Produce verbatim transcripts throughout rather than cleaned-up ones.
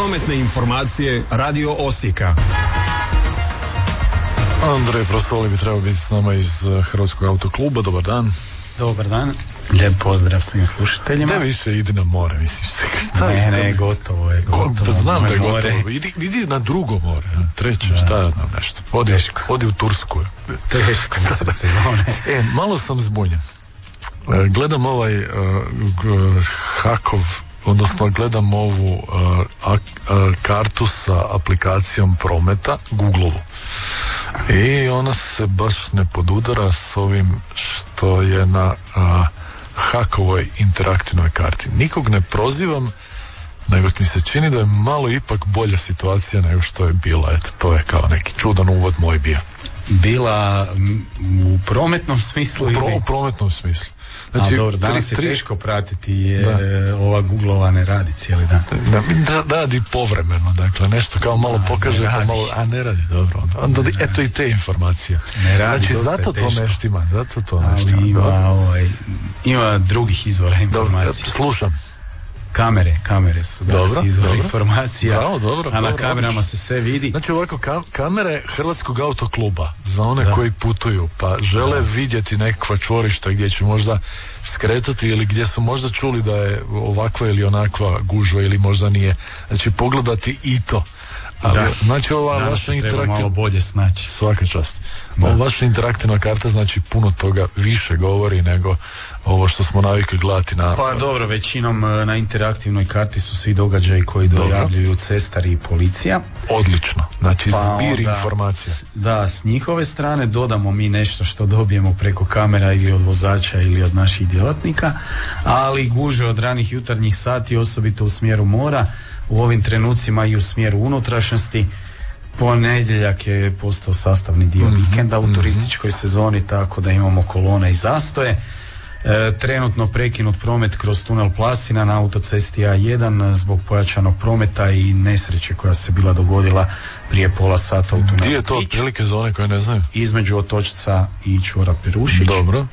Prometne informacije Radio Osijeka. Andrej Prosoli bi trebao biti s nama iz Hrvatskog autokluba. Dobar dan. Dobar dan. Lijep pozdrav svim slušateljima. Ne više idi na more, misliš. Šta ne, ne, gotovo je. Gotovo. Pa znam da je more. gotovo. Idi, idi na drugo more, treće, da. Šta ja znam nešto. Odi, odi u Tursku. Teško, nasred sezone. E, malo sam zbunjen. Gledam ovaj uh, Hakov, odnosno gledam ovu uh, a, a, kartu sa aplikacijom prometa, Googlovu. I ona se baš ne podudara s ovim što je na uh, Hakovoj interaktivnoj karti. Nikog ne prozivam, nego mi se čini da je malo ipak bolja situacija nego što je bila. Eto, to je kao neki čudan uvod moj bio. Bila u prometnom smislu? U, pro, ili... u prometnom smislu. Znači, a dobro, danas je teško pratiti jer da. ova Googlova ne radi cijeli dan. Da, da, radi povremeno, dakle, nešto kao malo a, pokaže, pa malo, a ne radi, dobro. Onda, onda ne eto radi. I te informacije. Ne radi, znači, zato to ne štima, zato to ne štima. Ali ima, ovaj, ima drugih izvora informacija. Dobro, slušam. Kamere, kamere su danas izvor informacija, Bravo, dobro, a na dobro, kamerama odlično. Se sve vidi. Znači ovako, ka- kamere Hrvatskog autokluba za one da. Koji putuju pa žele da. Vidjeti nekakva čvorišta gdje će možda skretati ili gdje su možda čuli da je ovakva ili onakva gužva ili možda nije. Znači pogledati i to. Ali, da. Znači ova danas vaša interaktivna malo bolje snaći. Svaka čast. Ova vaša interaktivna karta znači puno toga više govori nego ovo što smo navikli gledati na... Pa dobro, većinom na interaktivnoj karti su svi događaji koji dobro. Dojavljuju cestari i policija. Odlično, znači pa zbir onda, informacija. Da, s njihove strane dodamo mi nešto što dobijemo preko kamera ili od vozača ili od naših djelatnika, ali guže od ranih jutarnjih sati, osobito u smjeru mora, u ovim trenucima i u smjeru unutrašnjosti. Ponedjeljak je postao sastavni dio mm-hmm. vikenda u turističkoj sezoni, tako da imamo kolone i zastoje. E, trenutno prekinut promet kroz tunel Plasina na autocesti A jedan zbog pojačanog prometa i nesreće koja se bila dogodila prije pola sata u tunelu. Gdje je to otprilike za one koje ne znaju? Između Otočca i čvora Perušić. Dobro.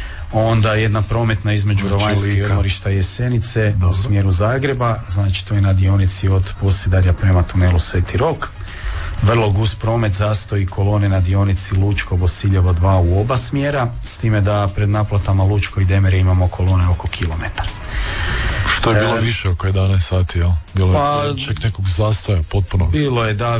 Onda jedna prometna između znači, Rovanjske i odmorišta Jesenice dobro. U smjeru Zagreba, znači to je na dionici od Posidarja prema tunelu Sveti Rok. Vrlo gust promet, zastoji kolone na dionici Lučko-Bosiljevo dva u oba smjera, s time da pred naplatama Lučko i Demere imamo kolone oko kilometar. Što je bilo e, više oko jedanaest sati, jel? Bilo pa, je čak nekog zastoja potpuno. Bilo je, da,